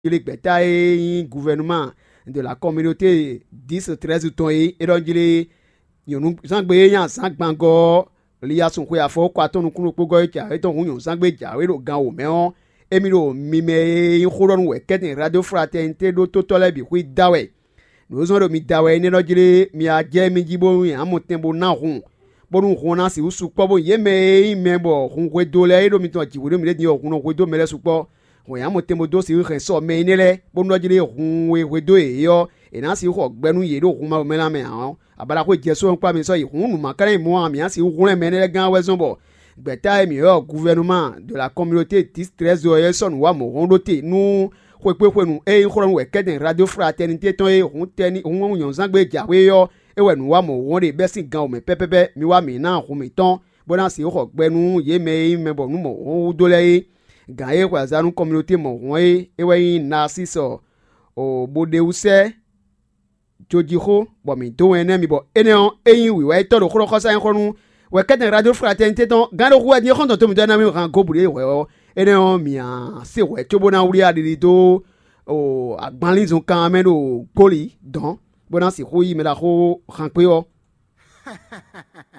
le gbeta e gouvernement de la communauté 10-13 ton e donc le yonu sangbe yan sangbango li ya sun ko ya fo kwa tonu kunu pogo e ja e ton yonu sangbe ja we lo gan o me on emi lo mi me khoron we keten radio fraternité do to tole bi wi dawe no zo do mi dawe ni no jile mi a je mi jibo yan mo tembo na hun bonu hun na si usu po bo ye me bo hun we do le do mi to jiwo do mi le ni o hun we do me le su po hun yan mo tembo do si re so me ni le bonu jile hun we do e yo e na si ho gbenu ye do hun ma me la me han abala ko je so npa mi so yi hun nu makare mo ami asi hun me ne gan we so bo gbeta mi yo gouvernement de la communauté 10-13 oyson wa mo hondote nu kwepe nu e khoron we keden radio fraternité ton e hun teni hun yon sangbe jawe yo e we nu wa mo won be sin gan o me pepepe mi wa mi na hun mi ton bona si ho gbenu ye me bo nu mo o do le gan e kwa zanu communauté mo won e we narciso o bodeuse jojiho bo mi do ene mi bo ene on eyin wi wa to do khoro khosa en khonu we keten radio fraternité ton garo ko ni khon to mi dana mi ran go bure we ene on mi an se we to bona uri adiri to o agbanlin zon kan men o goli don bona si ko yi me la ko ran pe o